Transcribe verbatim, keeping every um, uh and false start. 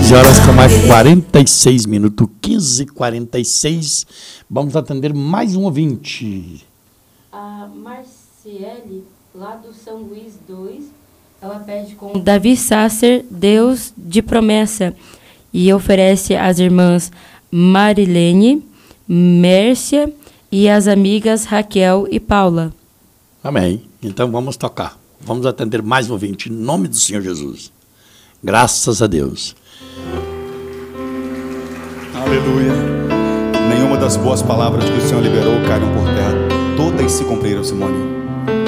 quinze horas com mais quarenta e seis minutos, quinze e quarenta e seis. Vamos atender mais um ouvinte. A Marciele, lá do São Luís dois, ela pede com Davi Sasser, Deus de promessa, e oferece às irmãs Marilene, Mércia e às amigas Raquel e Paula. Amém. Então vamos tocar. Vamos atender mais um ouvinte, em nome do Senhor Jesus. Graças a Deus. Aleluia. Nenhuma das boas palavras que o Senhor liberou caíram por terra. Todas se cumpriram, Simone.